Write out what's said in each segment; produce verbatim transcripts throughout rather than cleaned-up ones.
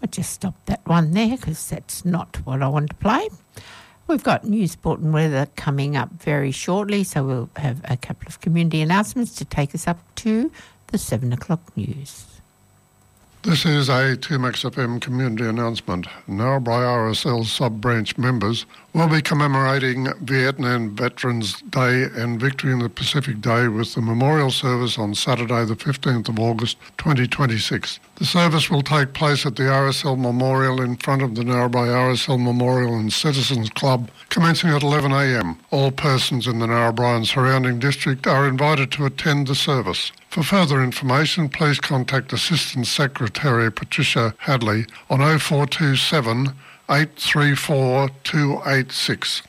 I'll just stop that one there because that's not what I want to play. We've got news, sport and weather coming up very shortly, so we'll have a couple of community announcements to take us up to the seven o'clock news. This is a two Max F M community announcement. Narrabri R S L sub-branch members will be commemorating Vietnam Veterans Day and Victory in the Pacific Day with the memorial service on Saturday the fifteenth of August twenty twenty-six. The service will take place at the R S L Memorial in front of the Narrabri R S L Memorial and Citizens Club, commencing at eleven a m. All persons in the Narrabri and surrounding district are invited to attend the service. For further information, please contact Assistant Secretary Patricia Hadley on oh four two seven, eight three four, two eight six.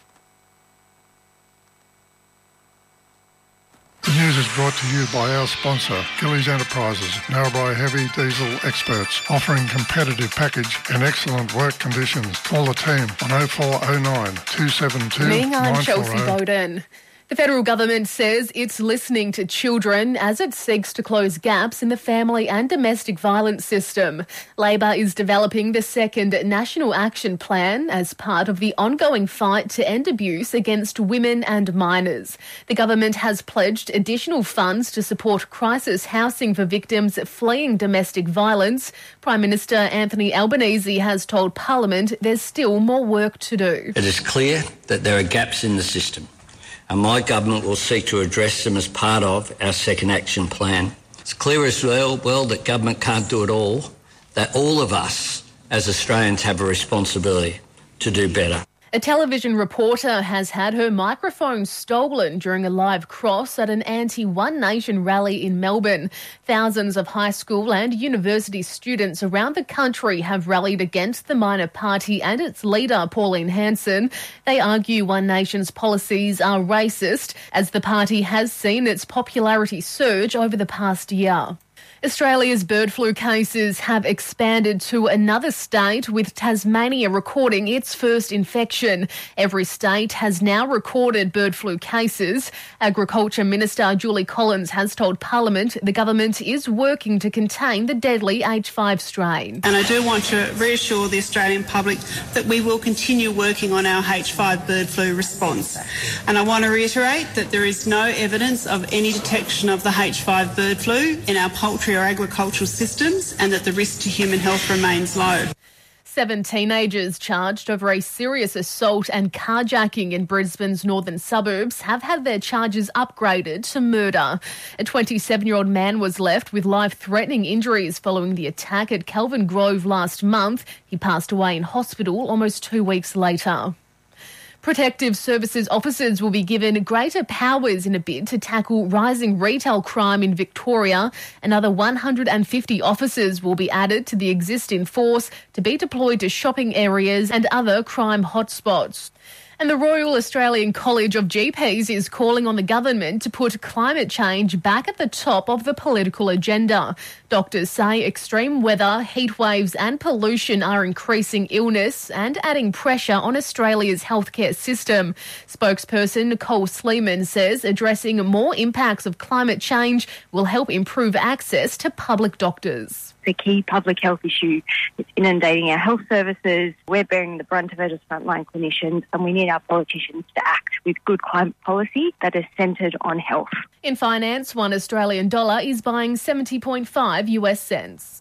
The news is brought to you by our sponsor, Gillies Enterprises, Narrabri heavy diesel experts, offering competitive package and excellent work conditions. Call the team on oh four oh nine, two seven two, nine four oh. I'm Chelsea Bowden. The federal government says it's listening to children as it seeks to close gaps in the family and domestic violence system. Labor is developing the second National Action Plan as part of the ongoing fight to end abuse against women and minors. The government has pledged additional funds to support crisis housing for victims fleeing domestic violence. Prime Minister Anthony Albanese has told Parliament there's still more work to do. It is clear that there are gaps in the system, and my government will seek to address them as part of our second action plan. It's clear as well, well that government can't do it all, that all of us as Australians have a responsibility to do better. A television reporter has had her microphone stolen during a live cross at an anti-One Nation rally in Melbourne. Thousands of high school and university students around the country have rallied against the minor party and its leader, Pauline Hanson. They argue One Nation's policies are racist, as the party has seen its popularity surge over the past year. Australia's bird flu cases have expanded to another state, with Tasmania recording its first infection. Every state has now recorded bird flu cases. Agriculture Minister Julie Collins has told Parliament the government is working to contain the deadly H five strain. And I do want to reassure the Australian public that we will continue working on our H five bird flu response. And I want to reiterate that there is no evidence of any detection of the H five bird flu in our poultry or agricultural systems, and that the risk to human health remains low. Seven teenagers charged over a serious assault and carjacking in Brisbane's northern suburbs have had their charges upgraded to murder. A twenty-seven-year-old man was left with life-threatening injuries following the attack at Kelvin Grove last month. He passed away in hospital almost two weeks later. Protective Services officers will be given greater powers in a bid to tackle rising retail crime in Victoria. Another one hundred fifty officers will be added to the existing force to be deployed to shopping areas and other crime hotspots. And the Royal Australian College of G Ps is calling on the government to put climate change back at the top of the political agenda. Doctors say extreme weather, heat waves and pollution are increasing illness and adding pressure on Australia's healthcare system. Spokesperson Nicole Sleeman says addressing more impacts of climate change will help improve access to public doctors. The key public health issue. It's inundating our health services. We're bearing the brunt of it as frontline clinicians, and we need our politicians to act with good climate policy that is centred on health. In finance, one Australian dollar is buying seventy point five US cents.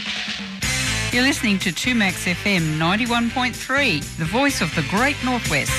You're listening to two Max F M ninety-one point three, the voice of the Great Northwest.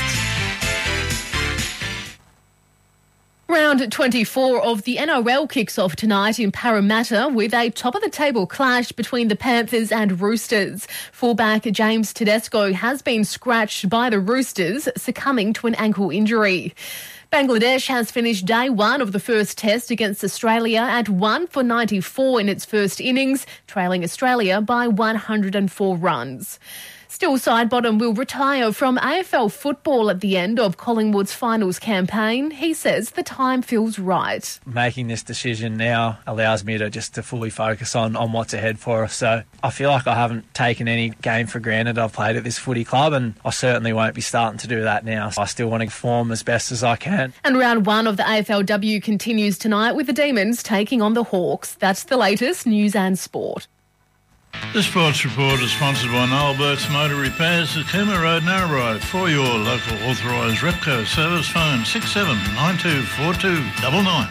Round twenty-four of the N R L kicks off tonight in Parramatta with a top-of-the-table clash between the Panthers and Roosters. Fullback James Tedesco has been scratched by the Roosters, succumbing to an ankle injury. Bangladesh has finished day one of the first test against Australia at one for ninety-four in its first innings, trailing Australia by one hundred four runs. Still, Sidebottom will retire from A F L football at the end of Collingwood's finals campaign. He says the time feels right. Making this decision now allows me to just to fully focus on, on what's ahead for us. So I feel like I haven't taken any game for granted I've played at this footy club, and I certainly won't be starting to do that now. So I still want to perform as best as I can. And round one of the A F L W continues tonight with the Demons taking on the Hawks. That's the latest news and sport. This sports report is sponsored by Noel Burke's Motor Repairs at Cooma Road, Narrabri. For your local authorised Repco service, phone six seven nine two four two nine nine.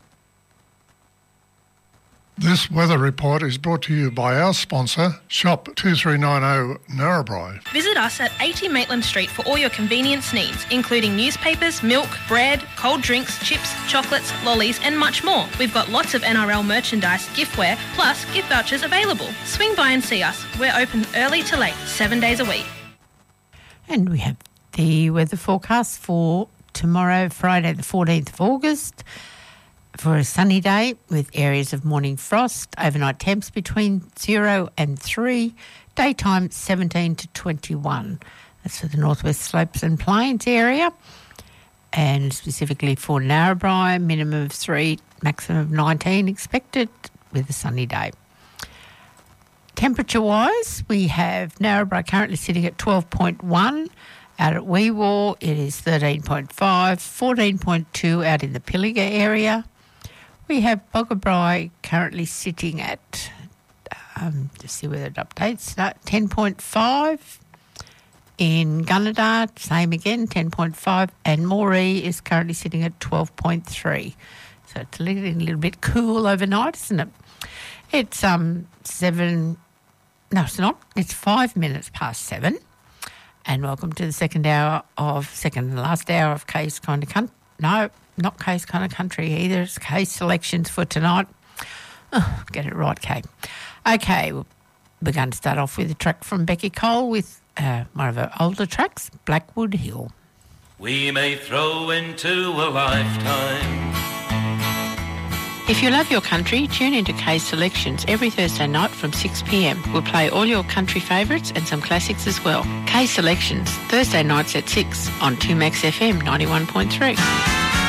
This weather report is brought to you by our sponsor, Shop two three nine zero Narrabri. Visit us at eighty Maitland Street for all your convenience needs, including newspapers, milk, bread, cold drinks, chips, chocolates, lollies and much more. We've got lots of N R L merchandise, giftware, plus gift vouchers available. Swing by and see us. We're open early to late, seven days a week. And we have the weather forecast for tomorrow, Friday the fourteenth of August. For a sunny day with areas of morning frost, overnight temps between zero and three, daytime seventeen to twenty-one. That's for the Northwest Slopes and Plains area. And specifically for Narrabri, minimum of three, maximum of nineteen expected with a sunny day. Temperature-wise, we have Narrabri currently sitting at twelve point one. Out at Weewaw, it is thirteen point five, fourteen point two out in the Pilliga area. We have Boggabri currently sitting at, um, just see whether it updates, no, ten point five. In Gunnedah, same again, ten point five. And Moree is currently sitting at twelve point three. So it's a little, a little bit cool overnight, isn't it? It's um seven, no, it's not. It's five minutes past seven. And welcome to the second hour of, second and last hour of Kay's Kind of Country. No, not Kay's Kind of Country either. It's Kay's Selections for tonight. Oh, get it right, Kay. Okay, we're going to start off with a track from Becky Cole with uh, one of her older tracks, Blackwood Hill. We may throw into a lifetime. If you love your country, tune into Kay's Selections every Thursday night from six p m. We'll play all your country favourites and some classics as well. Kay's Selections, Thursday nights at six on two Max F M ninety-one point three.